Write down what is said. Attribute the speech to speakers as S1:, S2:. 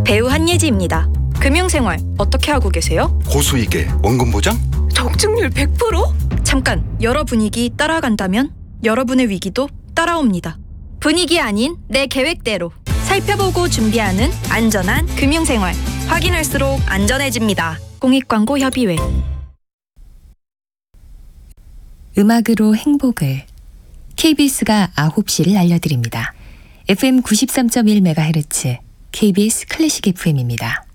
S1: 배우 한예지입니다. 금융생활 어떻게 하고 계세요?
S2: 고수익에 원금 보장?
S1: 적중률 100%? 잠깐, 여러 분위기 따라간다면 여러분의 위기도 따라옵니다. 분위기 아닌 내 계획대로 살펴보고 준비하는 안전한 금융생활. 확인할수록 안전해집니다. 공익광고협의회.
S3: 음악으로 행복을. KBS가 9시를 알려드립니다. FM 93.1MHz KBS 클래식 FM입니다.